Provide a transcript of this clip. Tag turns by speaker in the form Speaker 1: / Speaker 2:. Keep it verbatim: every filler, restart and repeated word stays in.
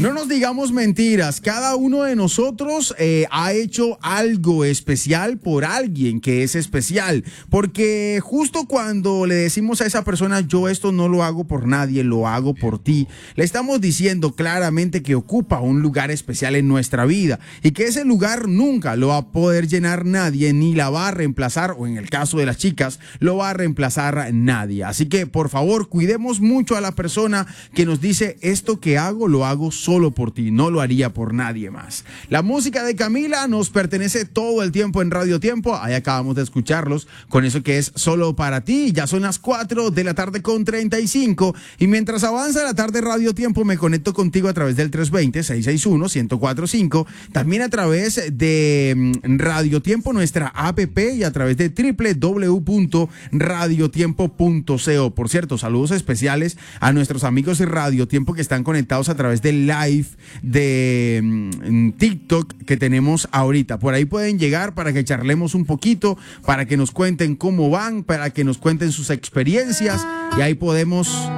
Speaker 1: No nos digamos mentiras, cada uno de nosotros eh, ha hecho algo especial por alguien que es especial, porque justo cuando le decimos a esa persona, yo esto no lo hago por nadie, lo hago por ti, le estamos diciendo claramente que ocupa un lugar especial en nuestra vida y que ese lugar nunca lo va a poder llenar nadie, ni la va a reemplazar, o en el caso de las chicas, lo va a reemplazar nadie. Así que por favor, cuidemos mucho a la persona que nos dice, esto que hago lo hago solo por ti, no lo haría por nadie más. La música de Camila nos pertenece todo el tiempo en Radio Tiempo, ahí acabamos de escucharlos con eso que es solo para ti. Ya son las cuatro de la tarde con treinta y cinco y mientras avanza la tarde Radio Tiempo me conecto contigo a través del tres dos cero, seis seis uno, uno cero cuatro cinco, también a través de Radio Tiempo, nuestra app, y a través de doble u doble u doble u punto radio tiempo punto co. Por cierto, saludos especiales a nuestros amigos de Radio Tiempo que están conectados a través del live de mm, TikTok que tenemos ahorita. Por ahí pueden llegar para que charlemos un poquito, para que nos cuenten cómo van, para que nos cuenten sus experiencias y ahí podemos